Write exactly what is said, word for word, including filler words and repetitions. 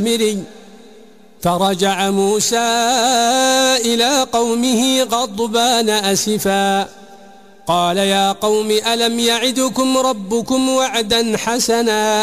فرجع موسى إلى قومه غضبان أسفا قال يا قوم ألم يعدكم ربكم وعدا حسنا